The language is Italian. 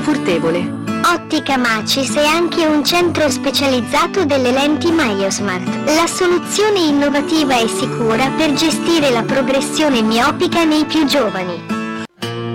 confortevole. Ottica Macis è anche un centro specializzato delle lenti MyoSmart, la soluzione innovativa e sicura per gestire la progressione miopica nei più giovani.